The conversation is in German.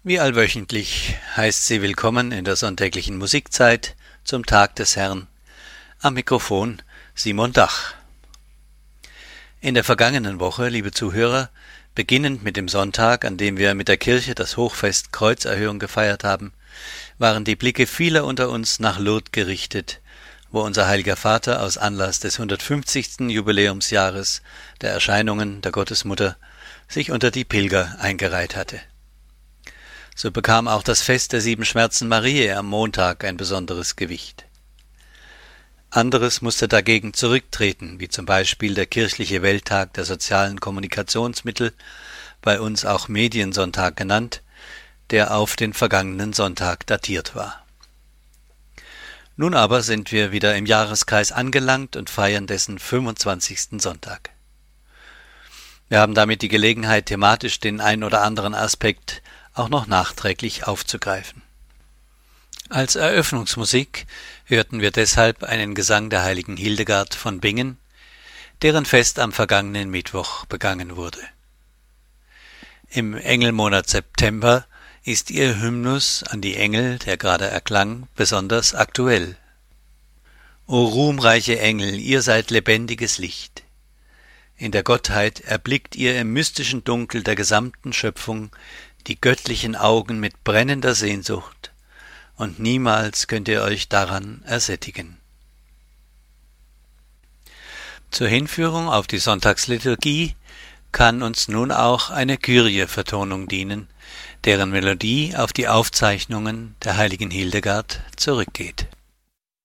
Wie allwöchentlich heißt sie willkommen in der sonntäglichen Musikzeit zum Tag des Herrn. Am Mikrofon Simon Dach. In der vergangenen Woche, liebe Zuhörer, beginnend mit dem Sonntag, an dem wir mit der Kirche das Hochfest Kreuzerhöhung gefeiert haben, waren die Blicke vieler unter uns nach Lourdes gerichtet, wo unser heiliger Vater aus Anlass des 150. Jubiläumsjahres der Erscheinungen der Gottesmutter sich unter die Pilger eingereiht hatte. So bekam auch das Fest der 7 Schmerzen Mariä am Montag ein besonderes Gewicht. Anderes musste dagegen zurücktreten, wie zum Beispiel der kirchliche Welttag der sozialen Kommunikationsmittel, bei uns auch Mediensonntag genannt, der auf den vergangenen Sonntag datiert war. Nun aber sind wir wieder im Jahreskreis angelangt und feiern dessen 25. Sonntag. Wir haben damit die Gelegenheit, thematisch den ein oder anderen Aspekt auch noch nachträglich aufzugreifen. Als Eröffnungsmusik hörten wir deshalb einen Gesang der heiligen Hildegard von Bingen, deren Fest am vergangenen Mittwoch begangen wurde. Im Engelmonat September ist ihr Hymnus an die Engel, der gerade erklang, besonders aktuell. O ruhmreiche Engel, ihr seid lebendiges Licht. In der Gottheit erblickt ihr im mystischen Dunkel der gesamten Schöpfung die göttlichen Augen mit brennender Sehnsucht, und niemals könnt ihr euch daran ersättigen. Zur Hinführung auf die Sonntagsliturgie kann uns nun auch eine Kyrie-Vertonung dienen, deren Melodie auf die Aufzeichnungen der heiligen Hildegard zurückgeht.